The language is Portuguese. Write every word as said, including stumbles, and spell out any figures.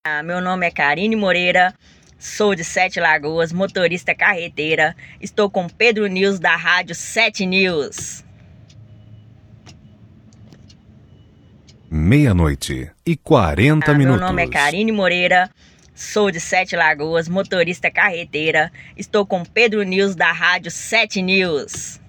Ah, meu nome é Karine Moreira, sou de Sete Lagoas, motorista carreteira. Estou com Pedro News da Rádio Sete News. Meia-noite e quarenta ah, minutos. Meu nome é Karine Moreira, sou de Sete Lagoas, motorista carreteira. Estou com Pedro News da Rádio Sete News.